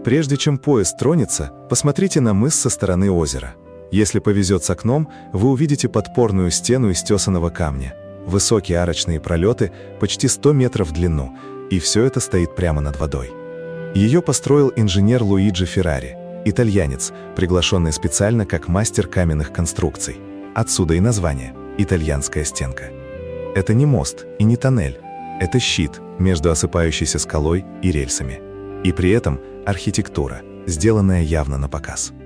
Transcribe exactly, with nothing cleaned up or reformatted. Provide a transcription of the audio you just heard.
Прежде чем поезд тронется, посмотрите на мыс со стороны озера. Если повезет с окном, вы увидите подпорную стену из тесаного камня, высокие арочные пролеты, почти сто метров в длину, и все это стоит прямо над водой. Ее построил инженер Луиджи Феррари, итальянец, приглашенный специально как мастер каменных конструкций. Отсюда и название «Итальянская стенка». Это не мост и не тоннель, это щит между осыпающейся скалой и рельсами. И при этом архитектура, сделанная явно на показ.